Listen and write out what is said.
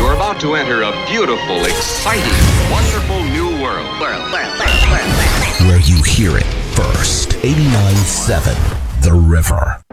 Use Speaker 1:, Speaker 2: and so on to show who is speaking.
Speaker 1: You're about to enter a beautiful, exciting, wonderful new world.
Speaker 2: Where you hear it first. 89.7 The River.